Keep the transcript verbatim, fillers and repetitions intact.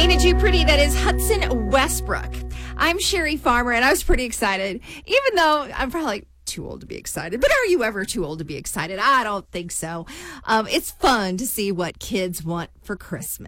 Ain't It Too Pretty? That is Hudson Westbrook. I'm Sherry Farmer, and I was pretty excited, even though I'm probably too old to be excited. But are you ever too old to be excited? I don't think so. Um, it's fun to see what kids want for Christmas.